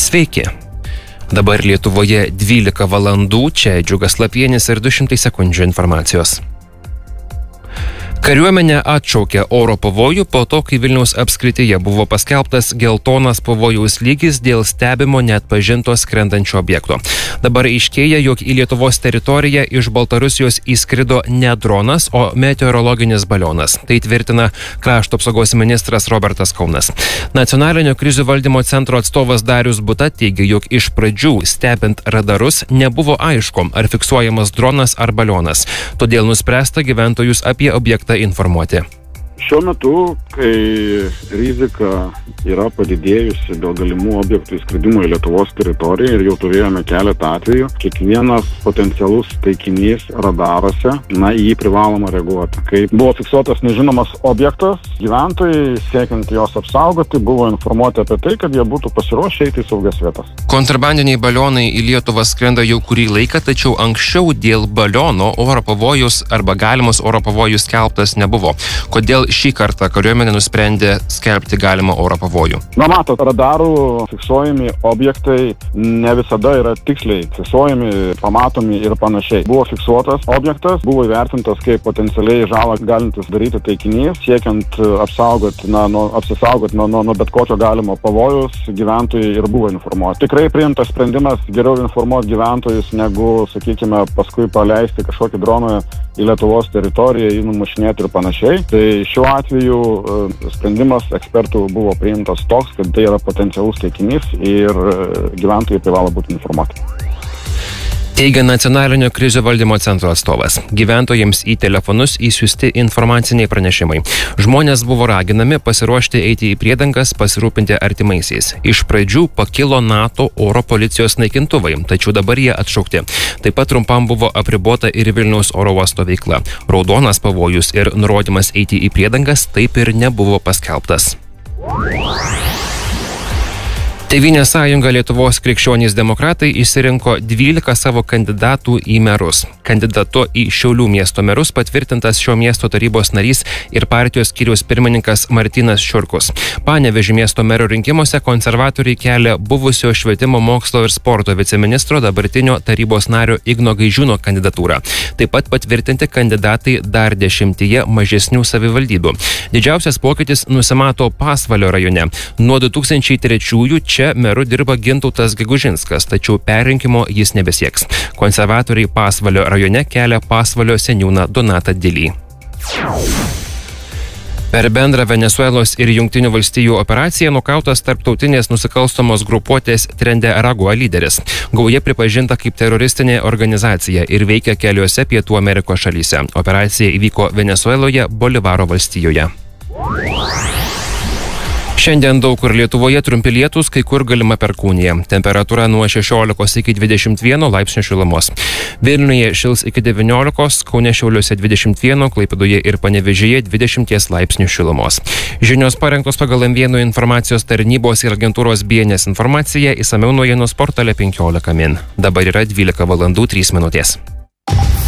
Sveiki. Dabar Lietuvoje 12 valandų, čia Džiugas Lapienis ir 200 sekundžių informacijos. Kariuomenė atšaukė oro pavojų po to, kai Vilniaus apskrityje buvo paskelbtas geltonas pavojaus lygis dėl stebimo neatpažinto skrendančio objekto. Dabar aiškėja, jog į Lietuvos teritoriją iš Baltarusijos įskrido ne dronas, o meteorologinis balionas. Tai tvirtina krašto apsaugos ministras Robertas Kaunas. Nacionalinio krizių valdymo centro atstovas Darius Buta teigia, jog iš pradžių stebint radarus nebuvo aišku, ar fiksuojamas dronas ar balionas. Todėl nuspręsta gyventojus apie objektą informuoti. Šiuo metu, kai rizika yra padidėjusi dėl galimų objektų įskridimo į Lietuvos teritoriją ir jau turėjome keletą atvejų, kiekvienas potencialus taikinys radaruose, jį privaloma reaguoti. Kai buvo fiksuotas nežinomas objektas, gyventojai, siekiant jos apsaugoti, buvo informuoti apie tai, kad jie būtų pasiruošę eiti į saugias vietas. Kontrabandiniai balionai į Lietuvą skrenda jau kurį laiką, tačiau anksčiau dėl baliono oro pavojus arba galimas oro pavojus skelbtas nebuvo. Kodėl šį kartą kariuomenė nusprendė skelbti galimą oro pavojų? Matot, radarų fiksuojami objektai ne visada yra tiksliai fiksuojami, pamatomi ir panašiai. Buvo fiksuotas objektas, buvo įvertintas kaip potencialiai žalą galintis daryti taikinys, siekiant apsisaugoti nuo bet kokio galimo pavojus, gyventojai ir buvo informuoti. Tikrai priimtas sprendimas geriau informuoti gyventojus, negu, sakykime, paskui paleisti kažkokį droną į Lietuvos teritoriją, jį numušinėti ir panašiai. Tai šiuo atveju sprendimas ekspertų buvo priimtas toks, kad tai yra potencialus taikinys ir gyventojai privalo būti informuoti. Teigia Nacionalinio krizių valdymo centro atstovas. Gyventojams į telefonus įsiųsti informaciniai pranešimai. Žmonės buvo raginami pasiruošti eiti į priedangas, pasirūpinti artimaisiais. Iš pradžių pakilo NATO oro policijos naikintuvai, tačiau dabar jie atšaukti. Taip pat trumpam buvo apribota ir Vilniaus oro uosto veikla. Raudonas pavojus ir nurodymas eiti į priedangas taip ir nebuvo paskelbtas. Tėvynės sąjunga Lietuvos krikščionys demokratai išsirinko 12 savo kandidatų į merus. Kandidatu į Šiaulių miesto merus patvirtintas šio miesto tarybos narys ir partijos skyriaus pirmininkas Martynas Šiurkus. Panevėžio miesto mero rinkimuose konservatoriai kelia buvusio švietimo, mokslo ir sporto viceministro, dabartinio tarybos nario Igno Gaižiūno kandidatūrą. Taip pat patvirtinti kandidatai dar 10 mažesnių savivaldybių. Didžiausias pokytis nusimato Pasvalio rajone. Nuo 2003 čia meru dirba Gintautas Gegužinskas, tačiau perrinkimo jis nebesieks. Konservatoriai Pasvalio rajone kelia Pasvalio seniūną Donatą Dilį. Per bendrą Venesuelos ir Jungtinių valstijų operaciją nukautas tarptautinės nusikalstamos grupuotės Trende Aragua lyderis. Gauja pripažinta kaip teroristinė organizacija ir veikia keliose Pietų Amerikos šalyse. Operacija įvyko Venesueloje, Bolivaro valstijoje. Šiandien daug kur Lietuvoje trumpi lietūs, kai kur galima perkūnija. Temperatūra nuo 16 iki 21 laipsnių šilumos. Vilniuje šils iki 19, Kaune, Šiauliuose 21, Klaipėdoje ir Panevėžyje 20 laipsnių šilumos. Žinios parengtos pagal M1 informacijos tarnybos ir agentūros BNS informaciją, išsamiau naujienos portale 15 min. Dabar yra 12 valandų 3 minutės.